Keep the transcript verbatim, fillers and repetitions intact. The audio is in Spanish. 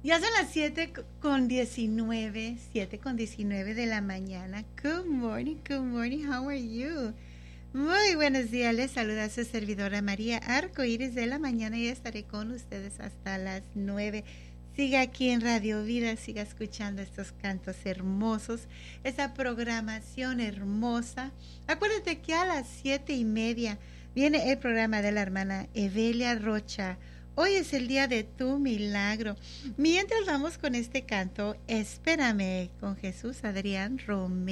Ya son las siete con diecinueve, siete con diecinueve de la mañana. Good morning, good morning, how are you? Muy buenos días, les saluda su servidora María Arco Iris de la mañana y estaré con ustedes hasta las nueve. Siga aquí en Radio Vida, siga escuchando estos cantos hermosos, esa programación hermosa. Acuérdate que a las siete y media viene el programa de la hermana Evelia Rocha. Hoy es el día de tu milagro. Mientras vamos con este canto, Espérame con Jesús Adrián Romero.